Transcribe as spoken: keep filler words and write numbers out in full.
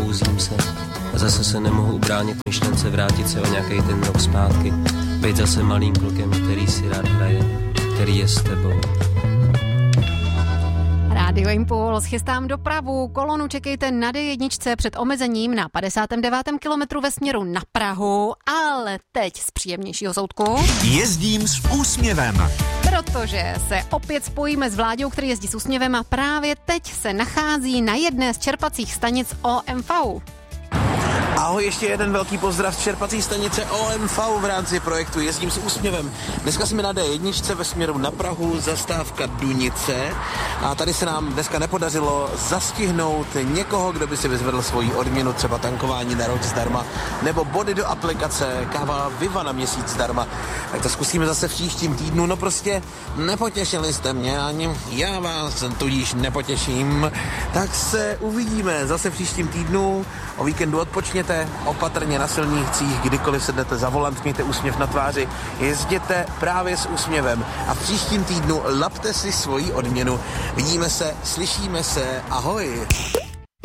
probouzím se a zase se nemohu ubránit myšlence vrátit se o nějaký ten rok zpátky. Být zase malým klukem, který si rád hraje, který je s tebou. Rádio Impuls, chystám dopravu. Kolonu čekejte na D jedna před omezením na padesátém devátém kilometru ve směru na Prahu, ale teď z příjemnějšího soudku. Jezdím s úsměvem. Protože se opět spojíme s Vláďou, který jezdí s úsměvem a právě teď se nachází na jedné z čerpacích stanic O M V. Ahoj, ještě jeden velký pozdrav z čerpací stanice O M V v rámci projektu Jezdím s úsměvem. Dneska jsme na D jedna ve směru na Prahu, zastávka Dunice a tady se nám dneska nepodařilo zastihnout někoho, kdo by si vyzvedl svoji odměnu, třeba tankování na rok zdarma, nebo body do aplikace, káva Viva na měsíc zdarma. Tak to zkusíme zase v příštím týdnu, no prostě nepotěšili jste mě, ani já vás tudíž nepotěším, tak se uvidíme zase v příštím týdnu, o víkendu odpočněte, opatrně na silnicích, kdykoliv sednete za volant, mějte úsměv na tváři, jezděte právě s úsměvem a v příštím týdnu lapte si svoji odměnu. Vidíme se, slyšíme se, ahoj.